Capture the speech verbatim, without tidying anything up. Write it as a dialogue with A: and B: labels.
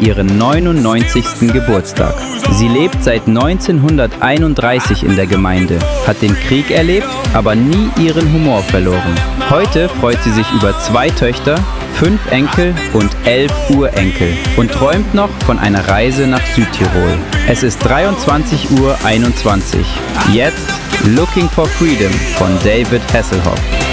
A: ihren neunundneunzigsten Geburtstag. Sie lebt seit neunzehnhunderteinunddreißig in der Gemeinde, hat den Krieg erlebt, aber nie ihren Humor verloren. Heute freut sie sich über zwei Töchter, fünf Enkel und elf Urenkel und träumt noch von einer Reise nach Südtirol. Es ist dreiundzwanzig Uhr einundzwanzig. Jetzt Looking for Freedom von David Hasselhoff.